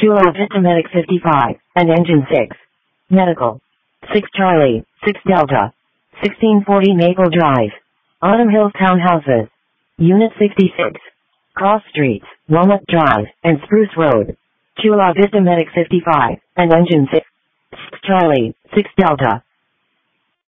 Chula Vista Medic 55, and Engine 6. Medical. 6 Charlie, 6 Delta. 1640 Maple Drive. Autumn Hills Townhouses. Unit 66. Cross Streets, Walnut Drive, and Spruce Road. Chula Vista Medic 55, and Engine 6. 6 Charlie, 6 Delta.